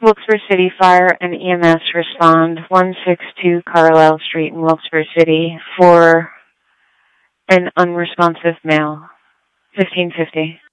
Wilkes-Barre City Fire and EMS respond 162 Carlisle Street in Wilkes-Barre City for an unresponsive male. 1550.